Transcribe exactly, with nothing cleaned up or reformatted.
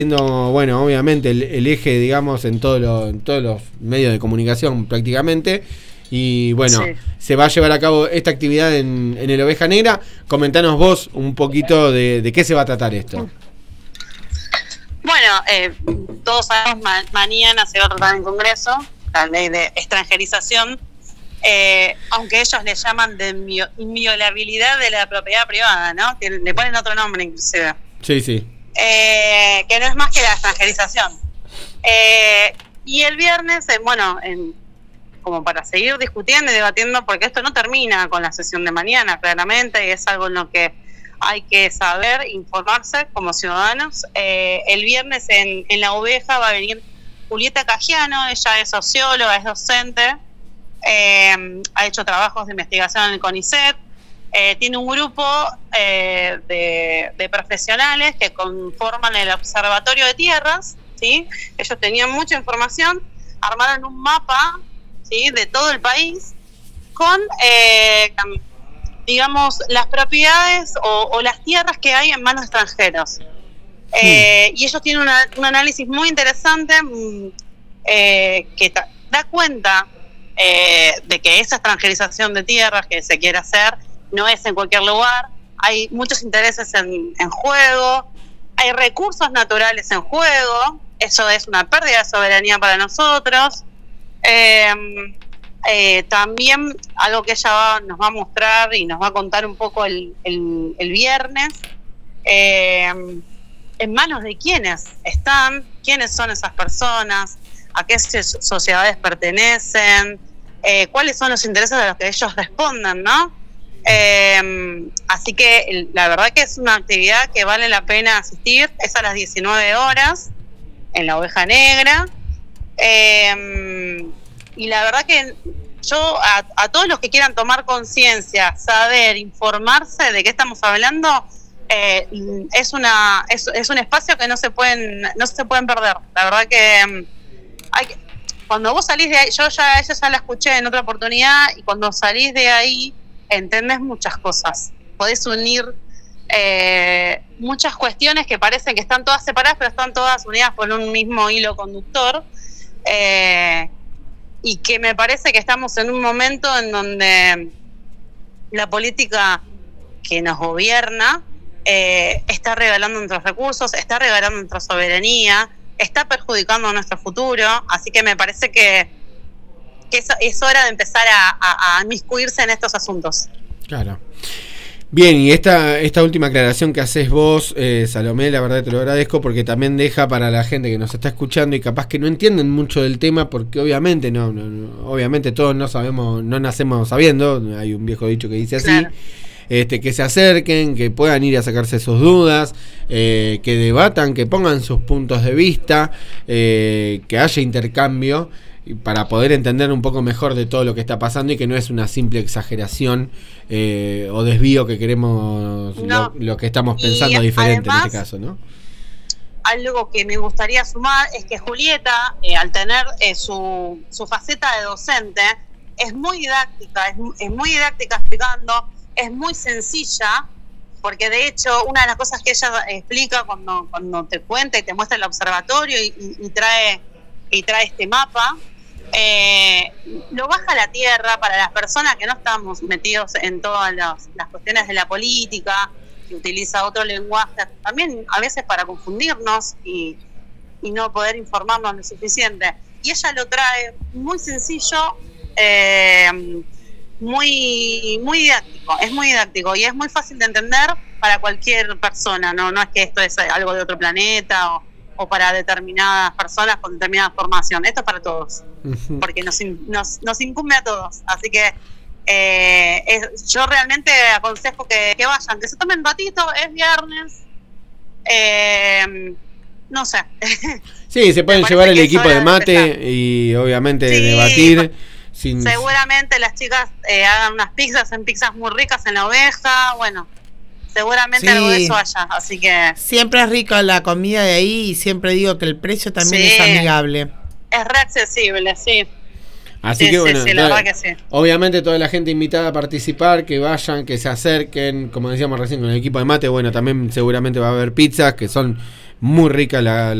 Bueno, obviamente el, el eje, digamos, en, todo lo, en todos los medios de comunicación prácticamente. Y bueno, sí. se va a llevar a cabo esta actividad en, en el Oveja Negra. Comentanos vos un poquito de, de qué se va a tratar esto. Bueno, eh, todos sabemos, ma- mañana se va a tratar en Congreso la ley de extranjerización, eh, aunque ellos le llaman de invi- inviolabilidad de la propiedad privada, ¿no? Le ponen otro nombre inclusive. Sí, sí. Eh, que no es más que la extranjerización. Eh, y el viernes, eh, bueno, en, como para seguir discutiendo y debatiendo, porque esto no termina con la sesión de mañana, claramente, y es algo en lo que hay que saber, informarse como ciudadanos. Eh, el viernes en, en La Oveja va a venir Julieta Cajiano, ella es socióloga, es docente, eh, ha hecho trabajos de investigación en el CONICET. Eh, tiene un grupo eh, de, de profesionales que conforman el Observatorio de Tierras, ¿sí? Ellos tenían mucha información, armaron un mapa, ¿sí?, de todo el país con, eh, digamos, las propiedades o, o las tierras que hay en manos de extranjeros. Eh, y ellos tienen una, un análisis muy interesante eh, que ta- da cuenta eh, de que esa extranjerización de tierras que se quiere hacer no es en cualquier lugar, hay muchos intereses en, en juego, hay recursos naturales en juego, eso es una pérdida de soberanía para nosotros. Eh, eh, también algo que ella va, nos va a mostrar y nos va a contar un poco el, el, el viernes, eh, en manos de quiénes están, quiénes son esas personas, a qué sociedades pertenecen, eh, cuáles son los intereses de los que ellos respondan, ¿no? Eh, así que la verdad que es una actividad que vale la pena asistir. Es a las diecinueve horas en La Oveja Negra, eh, y la verdad que yo a, a todos los que quieran tomar conciencia, saber, informarse de qué estamos hablando, eh, es una es, es un espacio que no se pueden no se pueden perder. La verdad que hay que, cuando vos salís de ahí, yo ya ella ya la escuché en otra oportunidad, y cuando salís de ahí entendés muchas cosas, podés unir eh, muchas cuestiones que parecen que están todas separadas, pero están todas unidas por un mismo hilo conductor, eh, y que me parece que estamos en un momento en donde la política que nos gobierna eh, está regalando nuestros recursos, está regalando nuestra soberanía, está perjudicando nuestro futuro, así que me parece que que es, es hora de empezar a, a, a inmiscuirse en estos asuntos. Claro. Bien, y esta esta última aclaración que haces vos, eh, Salomé, la verdad te lo agradezco, porque también deja para la gente que nos está escuchando y capaz que no entienden mucho del tema, porque obviamente no, no, no obviamente todos no sabemos, no nacemos sabiendo, hay un viejo dicho que dice así. Claro. Este, que se acerquen, que puedan ir a sacarse sus dudas, eh, que debatan, que pongan sus puntos de vista, eh, que haya intercambio, para poder entender un poco mejor de todo lo que está pasando y que no es una simple exageración eh, o desvío que queremos, no. lo, lo que estamos pensando y diferente además, en este caso, ¿no? Algo que me gustaría sumar es que Julieta, eh, al tener eh, su, su faceta de docente, es muy didáctica, es, es muy didáctica explicando, es muy sencilla, porque de hecho una de las cosas que ella explica cuando, cuando te cuenta y te muestra el observatorio y, y, y trae y trae este mapa, eh, lo baja a la tierra para las personas que no estamos metidos en todas las, las cuestiones de la política, que utiliza otro lenguaje, también a veces para confundirnos y, y no poder informarnos lo suficiente. Y ella lo trae muy sencillo, eh, muy muy didáctico, es muy didáctico y es muy fácil de entender para cualquier persona, no, no es que esto es algo de otro planeta o o para determinadas personas con determinada formación. Esto es para todos, uh-huh. porque nos, nos, nos incumbe a todos. Así que eh, es, yo realmente aconsejo que, que vayan, que se tomen un ratito, es viernes, eh, no sé. Sí, se pueden llevar el equipo de mate de y obviamente sí, debatir. Sin... Seguramente las chicas eh, hagan unas pizzas, en pizzas muy ricas en La Oveja, bueno. Seguramente sí. Algo de eso haya, así que... Siempre es rica la comida de ahí y siempre digo que el precio también sí. es amigable. Es re accesible, sí. Así sí, que bueno, sí, sí, la verdad que sí. Obviamente toda la gente invitada a participar, que vayan, que se acerquen, como decíamos recién con el equipo de mate, bueno, también seguramente va a haber pizzas, que son muy rica la,